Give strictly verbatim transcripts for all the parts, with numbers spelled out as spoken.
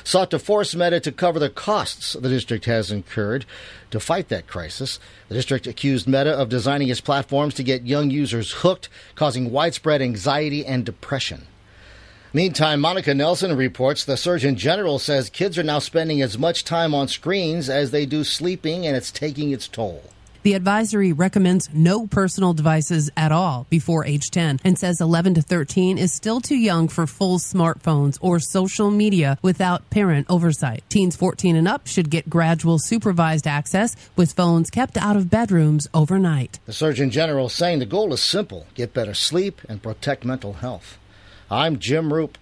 sought to force Meta to cover the costs the district has incurred to fight that crisis. The district accused Meta of designing its platforms to get young users hooked, causing widespread anxiety and depression. Meantime, Monica Nelson reports the Surgeon General says kids are now spending as much time on screens as they do sleeping, and it's taking its toll. The advisory recommends no personal devices at all before age ten and says eleven to thirteen is still too young for full smartphones or social media without parent oversight. Teens fourteen and up should get gradual supervised access with phones kept out of bedrooms overnight. The Surgeon General saying the goal is simple: get better sleep and protect mental health. I'm Jim Roop.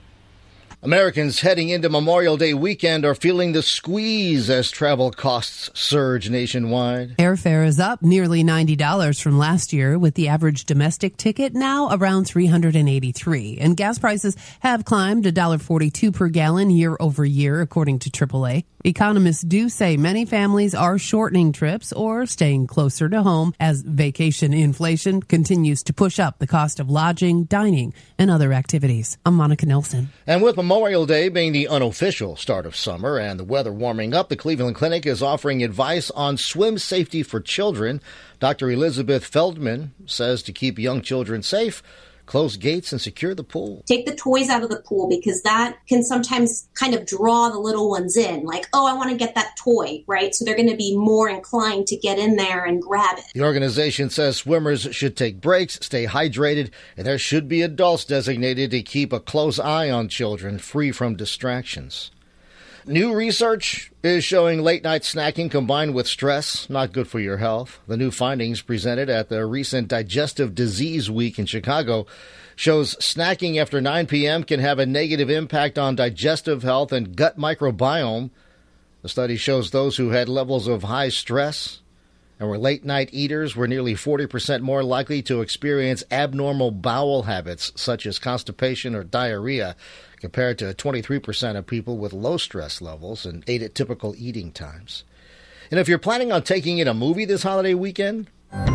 Americans heading into Memorial Day weekend are feeling the squeeze as travel costs surge nationwide. Airfare is up nearly ninety dollars from last year, with the average domestic ticket now around three hundred eighty-three dollars. And gas prices have climbed one dollar forty-two per gallon year over year, according to triple A. Economists do say many families are shortening trips or staying closer to home as vacation inflation continues to push up the cost of lodging, dining, and other activities. I'm Monica Nelson. And with Memorial Day being the unofficial start of summer and the weather warming up, the Cleveland Clinic is offering advice on swim safety for children. Doctor Elizabeth Feldman says to keep young children safe, close gates and secure the pool. Take the toys out of the pool, because that can sometimes kind of draw the little ones in. Like, oh, I want to get that toy, right? So they're going to be more inclined to get in there and grab it. The organization says swimmers should take breaks, stay hydrated, and there should be adults designated to keep a close eye on children, free from distractions. New research is showing late-night snacking combined with stress not good for your health. The new findings presented at the recent Digestive Disease Week in Chicago shows snacking after nine p.m. can have a negative impact on digestive health and gut microbiome. The study shows those who had levels of high stress and were late-night eaters were nearly forty percent more likely to experience abnormal bowel habits such as constipation or diarrhea, compared to twenty-three percent of people with low stress levels and ate at typical eating times. And if you're planning on taking in a movie this holiday weekend,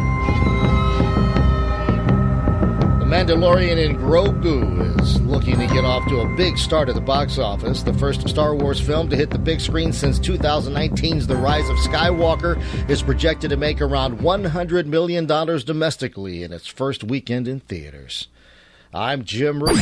The Mandalorian in Grogu is looking to get off to a big start at the box office. The first Star Wars film to hit the big screen since two thousand nineteen's The Rise of Skywalker is projected to make around one hundred million dollars domestically in its first weekend in theaters. I'm Jim Root.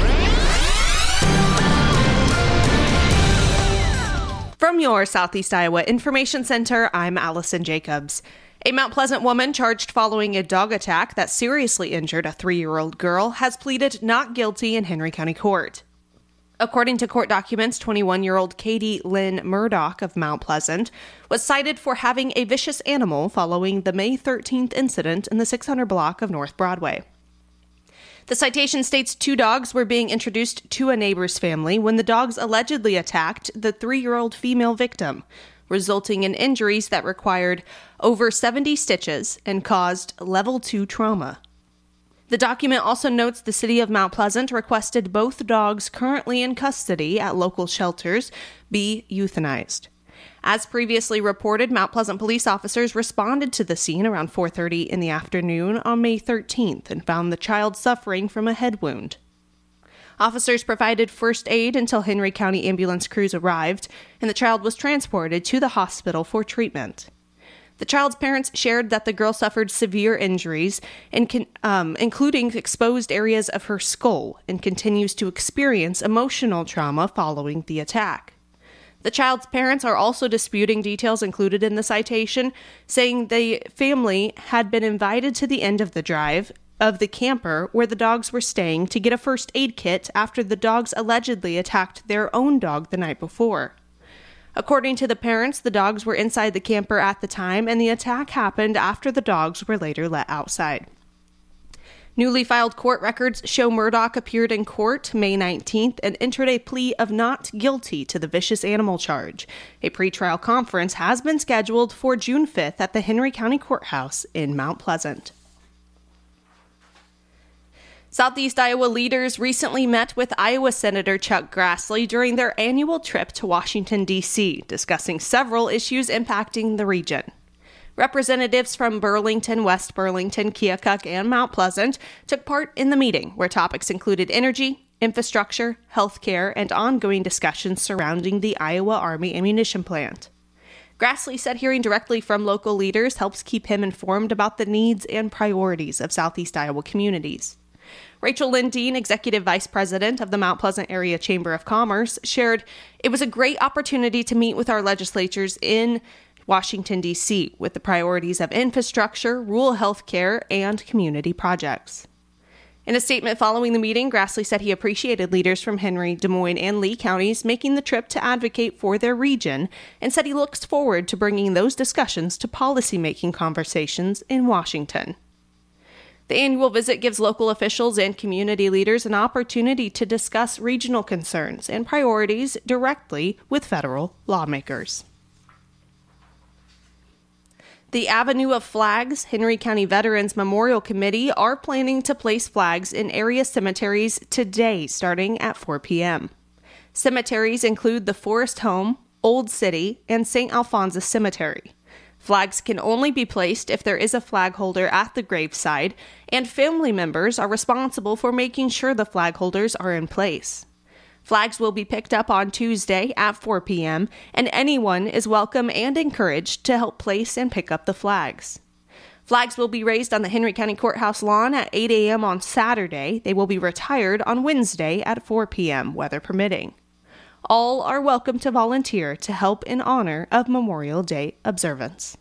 From your Southeast Iowa Information Center, I'm Allison Jacobs. A Mount Pleasant woman charged following a dog attack that seriously injured a three-year-old girl has pleaded not guilty in Henry County Court. According to court documents, twenty-one-year-old Katie Lynn Murdoch of Mount Pleasant was cited for having a vicious animal following the May thirteenth incident in the six hundred block of North Broadway. The citation states two dogs were being introduced to a neighbor's family when the dogs allegedly attacked the three-year-old female victim, resulting in injuries that required over seventy stitches and caused level two trauma. The document also notes the city of Mount Pleasant requested both dogs currently in custody at local shelters be euthanized. As previously reported, Mount Pleasant police officers responded to the scene around four thirty in the afternoon on May thirteenth and found the child suffering from a head wound. Officers provided first aid until Henry County ambulance crews arrived, and the child was transported to the hospital for treatment. The child's parents shared that the girl suffered severe injuries, and con- um, including exposed areas of her skull, and continues to experience emotional trauma following the attack. The child's parents are also disputing details included in the citation, saying the family had been invited to the end of the drive of the camper where the dogs were staying to get a first aid kit after the dogs allegedly attacked their own dog the night before. According to the parents, the dogs were inside the camper at the time, and the attack happened after the dogs were later let outside. Newly filed court records show Murdoch appeared in court May nineteenth and entered a plea of not guilty to the vicious animal charge. A pretrial conference has been scheduled for June fifth at the Henry County Courthouse in Mount Pleasant. Southeast Iowa leaders recently met with Iowa Senator Chuck Grassley during their annual trip to Washington, D C, discussing several issues impacting the region. Representatives from Burlington, West Burlington, Keokuk, and Mount Pleasant took part in the meeting, where topics included energy, infrastructure, healthcare, and ongoing discussions surrounding the Iowa Army ammunition plant. Grassley said hearing directly from local leaders helps keep him informed about the needs and priorities of Southeast Iowa communities. Rachel Lynn Dean, Executive Vice President of the Mount Pleasant Area Chamber of Commerce, shared, "It was a great opportunity to meet with our legislatures in Washington, D C, with the priorities of infrastructure, rural health care, and community projects." In a statement following the meeting, Grassley said he appreciated leaders from Henry, Des Moines, and Lee counties making the trip to advocate for their region, and said he looks forward to bringing those discussions to policymaking conversations in Washington. The annual visit gives local officials and community leaders an opportunity to discuss regional concerns and priorities directly with federal lawmakers. The Avenue of Flags Henry County Veterans Memorial Committee are planning to place flags in area cemeteries today, starting at four p.m. Cemeteries include the Forest Home, Old City, and Saint Alphonsus Cemetery. Flags can only be placed if there is a flag holder at the graveside, and family members are responsible for making sure the flag holders are in place. Flags will be picked up on Tuesday at four p.m., and anyone is welcome and encouraged to help place and pick up the flags. Flags will be raised on the Henry County Courthouse lawn at eight a.m. on Saturday. They will be retired on Wednesday at four p.m., weather permitting. All are welcome to volunteer to help in honor of Memorial Day observance.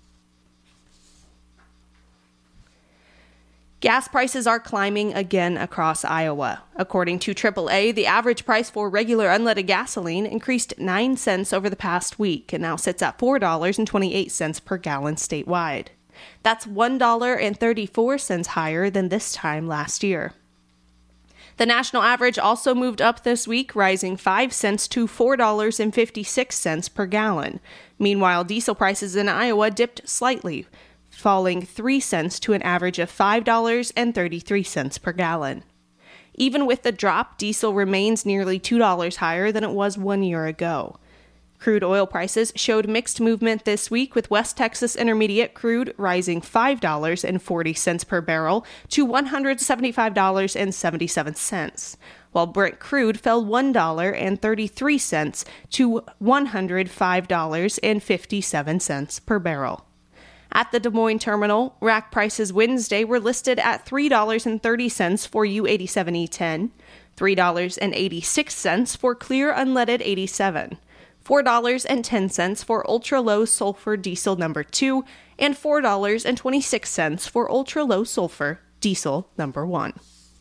Gas prices are climbing again across Iowa. According to triple A, the average price for regular unleaded gasoline increased nine cents over the past week and now sits at four dollars and twenty-eight cents per gallon statewide. That's one dollar and thirty-four cents higher than this time last year. The national average also moved up this week, rising five cents to four dollars and fifty-six cents per gallon. Meanwhile, diesel prices in Iowa dipped slightly, falling three cents to an average of five dollars and thirty-three cents per gallon. Even with the drop, diesel remains nearly two dollars higher than it was one year ago. Crude oil prices showed mixed movement this week, with West Texas Intermediate crude rising five dollars and forty cents per barrel to one hundred seventy-five dollars and seventy-seven cents, while Brent crude fell one dollar and thirty-three cents to one hundred five dollars and fifty-seven cents per barrel. At the Des Moines terminal, rack prices Wednesday were listed at three dollars and thirty cents for U eighty-seven E ten, three dollars and eighty-six cents for clear unleaded eighty-seven, four dollars and ten cents for ultra-low sulfur diesel number two, and four dollars and twenty-six cents for ultra-low sulfur diesel number one.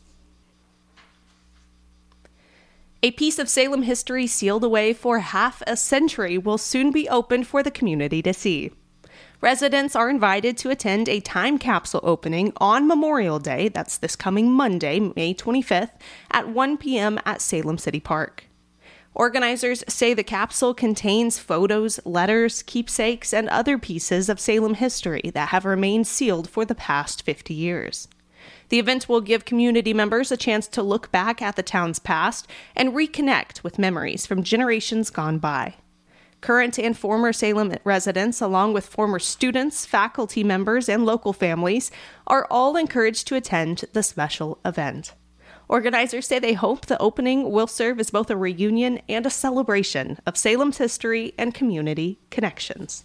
A piece of Salem history sealed away for half a century will soon be opened for the community to see. Residents are invited to attend a time capsule opening on Memorial Day, that's this coming Monday, May twenty-fifth, at one p.m. at Salem City Park. Organizers say the capsule contains photos, letters, keepsakes, and other pieces of Salem history that have remained sealed for the past fifty years. The event will give community members a chance to look back at the town's past and reconnect with memories from generations gone by. Current and former Salem residents, along with former students, faculty members, and local families, are all encouraged to attend the special event. Organizers say they hope the opening will serve as both a reunion and a celebration of Salem's history and community connections.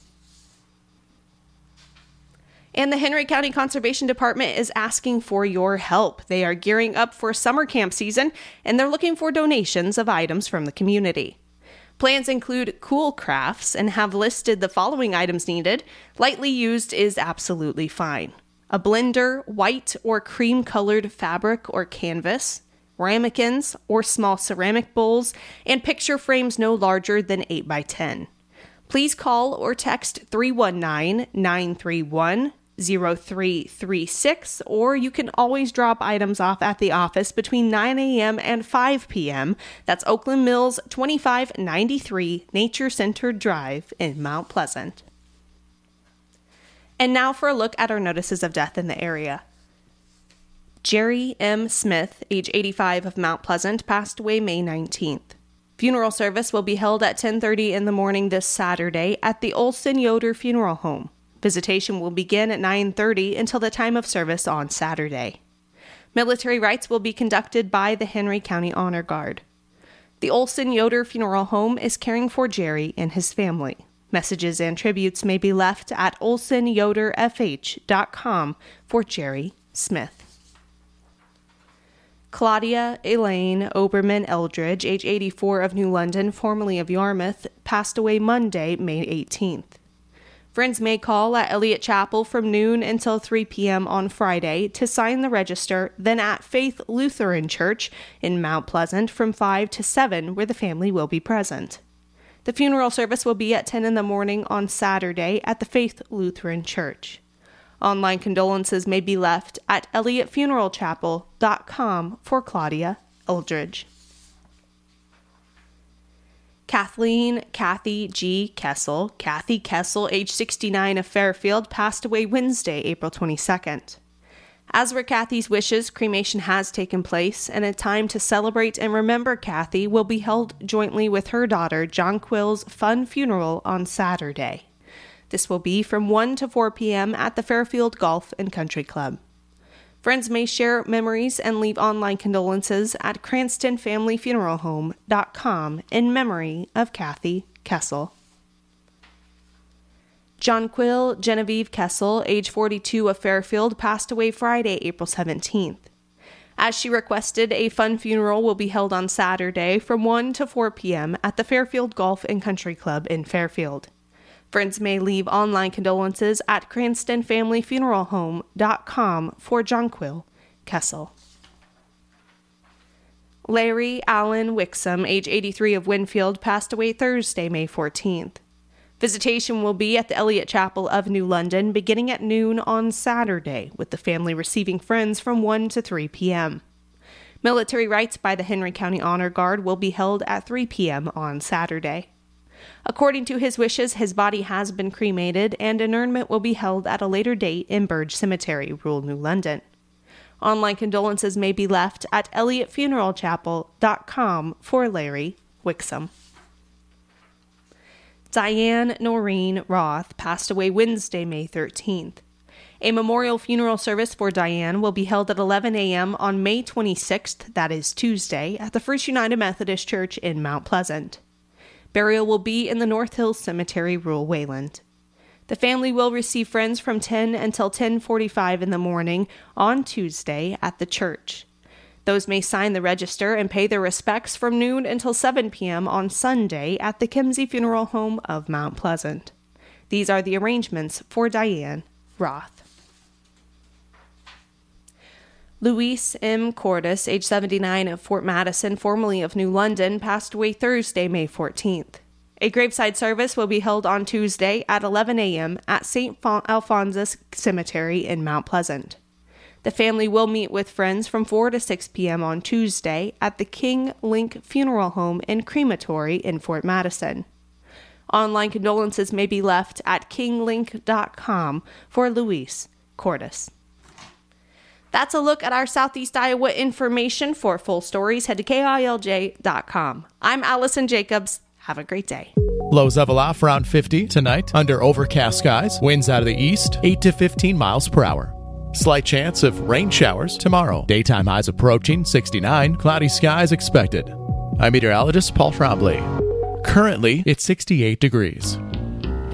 And the Henry County Conservation Department is asking for your help. They are gearing up for summer camp season, and they're looking for donations of items from the community. Plans include cool crafts and have listed the following items needed. Lightly used is absolutely fine. A blender, white or cream-colored fabric or canvas, ramekins or small ceramic bowls, and picture frames no larger than eight by ten. Please call or text three one nine, nine three one, zero three three six, or you can always drop items off at the office between nine a.m. and five p.m. That's Oakland Mills, twenty-five ninety-three Nature Center Drive in Mount Pleasant. And now for a look at our notices of death in the area. Jerry M. Smith, age eighty-five, of Mount Pleasant, passed away May nineteenth. Funeral service will be held at ten thirty in the morning this Saturday at the Olson Yoder Funeral Home. Visitation will begin at nine thirty until the time of service on Saturday. Military rites will be conducted by the Henry County Honor Guard. The Olson Yoder Funeral Home is caring for Jerry and his family. Messages and tributes may be left at olson yoder f h dot com for Jerry Smith. Claudia Elaine Oberman Eldridge, age eighty-four, of New London, formerly of Yarmouth, passed away Monday, May eighteenth. Friends may call at Elliott Chapel from noon until three p.m. on Friday to sign the register, then at Faith Lutheran Church in Mount Pleasant from five to seven, where the family will be present. The funeral service will be at ten in the morning on Saturday at the Faith Lutheran Church. Online condolences may be left at elliott funeral chapel dot com for Claudia Eldridge. Kathleen Kathy G. Kessel, Kathy Kessel, age sixty-nine, of Fairfield, passed away Wednesday, April twenty-second. As were Kathy's wishes, cremation has taken place, and a time to celebrate and remember Kathy will be held jointly with her daughter, Jonquil's Fun Funeral, on Saturday. This will be from one to four p.m. at the Fairfield Golf and Country Club. Friends may share memories and leave online condolences at cranston family funeral home dot com in memory of Kathy Kessel. Jonquil Genevieve Kessel, age forty-two, of Fairfield, passed away Friday, April seventeenth. As she requested, a fun funeral will be held on Saturday from one to four p.m. at the Fairfield Golf and Country Club in Fairfield. Friends may leave online condolences at cranston family funeral home dot com for Jonquil Kessel. Larry Allen Wixom, age eighty-three, of Winfield, passed away Thursday, May fourteenth. Visitation will be at the Elliott Chapel of New London beginning at noon on Saturday, with the family receiving friends from one to three p.m. Military rites by the Henry County Honor Guard will be held at three p.m. on Saturday. According to his wishes, his body has been cremated, and interment will be held at a later date in Burge Cemetery, Rule New London. Online condolences may be left at elliott funeral chapel dot com for Larry Wixom. Diane Noreen Roth passed away Wednesday, May thirteenth. A memorial funeral service for Diane will be held at eleven a.m. on May twenty-sixth, that is Tuesday, at the First United Methodist Church in Mount Pleasant. Burial will be in the North Hills Cemetery, Rural Wayland. The family will receive friends from ten until ten forty-five in the morning on Tuesday at the church. Those may sign the register and pay their respects from noon until seven p.m. on Sunday at the Kimsey Funeral Home of Mount Pleasant. These are the arrangements for Diane Roth. Luis M. Cordes, age seventy-nine, of Fort Madison, formerly of New London, passed away Thursday, May fourteenth. A graveside service will be held on Tuesday at eleven a.m. at Saint Alphonsus Cemetery in Mount Pleasant. The family will meet with friends from four to six p.m. on Tuesday at the King Link Funeral Home and Crematory in Fort Madison. Online condolences may be left at king link dot com for Luis Cordes. That's a look at our Southeast Iowa information. For full stories, head to K I L J dot com. I'm Allison Jacobs. Have a great day. Lows level off around fifty tonight under overcast skies. Winds out of the east, eight to fifteen miles per hour. Slight chance of rain showers tomorrow. Daytime highs approaching sixty-nine. Cloudy skies expected. I'm meteorologist Paul Trombley. Currently, it's sixty-eight degrees.